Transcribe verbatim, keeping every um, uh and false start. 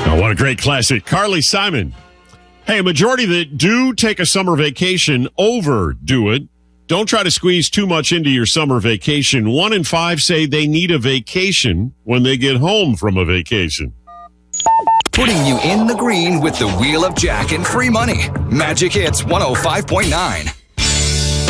Oh, what a great classic. Carly Simon. Hey, a majority that do take a summer vacation overdo it. Don't try to squeeze too much into your summer vacation. One in five say they need a vacation when they get home from a vacation. Putting you in the green with the Wheel of Jack and free money. Magic Hits one oh five point nine.